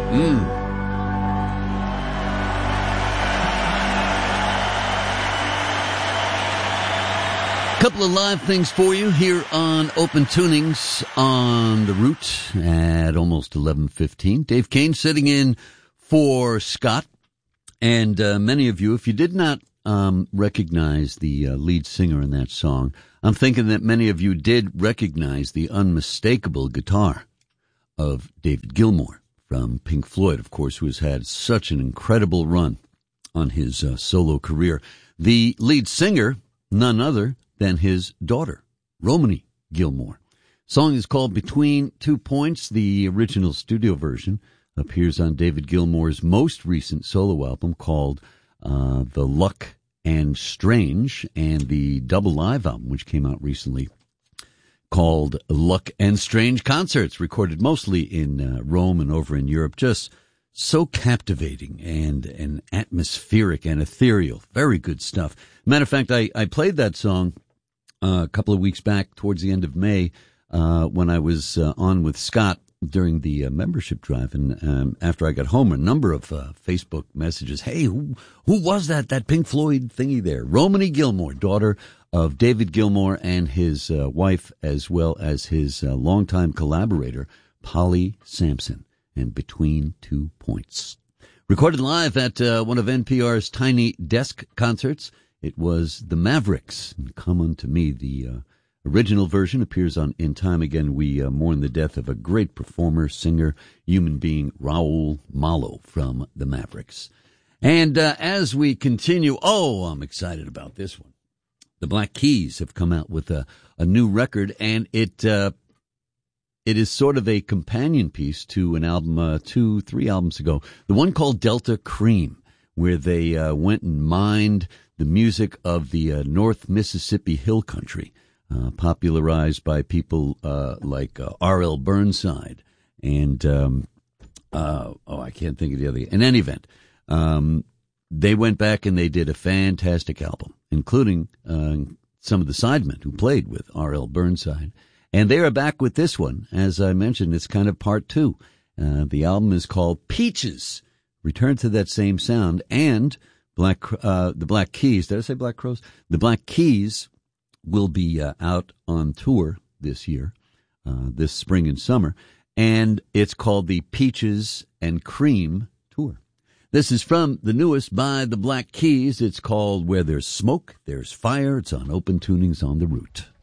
Couple of live things for you here on Open Tunings on the Root at almost 11:15. Dave Kane sitting in for Scott. And many of you, if you did not recognize the lead singer in that song, I'm thinking that many of you did recognize the unmistakable guitar of David Gilmour from Pink Floyd, of course, who has had such an incredible run on his solo career. The lead singer, none other than his daughter, Romany Gilmour. Song is called Between 2 Points. The original studio version appears on David Gilmour's most recent solo album called The Luck and Strange, and the double live album, which came out recently, called Luck and Strange Concerts, recorded mostly in Rome and over in Europe. Just so captivating and atmospheric and ethereal. Very good stuff. Matter of fact, I played that song a couple of weeks back towards the end of May when I was on with Scott during the membership drive. And after I got home, a number of Facebook messages. Hey, who was that Pink Floyd thingy there? Romany Gilmour, daughter of David Gilmour and his wife, as well as his longtime collaborator, Polly Sampson, and Between 2 Points. Recorded live at one of NPR's Tiny Desk concerts. It was the Mavericks, and Come Unto Me. The original version appears on In Time Again We Mourn the Death of a great performer, singer, human being, Raul Malo from the Mavericks. And as we continue, I'm excited about this one. The Black Keys have come out with a new record, and it is sort of a companion piece to an album 2-3 albums ago, the one called Delta Cream, where they went and mined the music of the North Mississippi Hill Country, popularized by people like R.L. Burnside and I can't think of the other. In any event, they went back and they did a fantastic album, including some of the sidemen who played with R.L. Burnside. And they are back with this one. As I mentioned, it's kind of part two. The album is called Peaches, Return to That Same Sound, and the Black Keys. Did I say Black Crows? The Black Keys will be out on tour this year, this spring and summer, and it's called the Peaches and Cream Tour. This is from the newest by the Black Keys. It's called Where There's Smoke, There's Fire. It's on Open Tunings on the Root.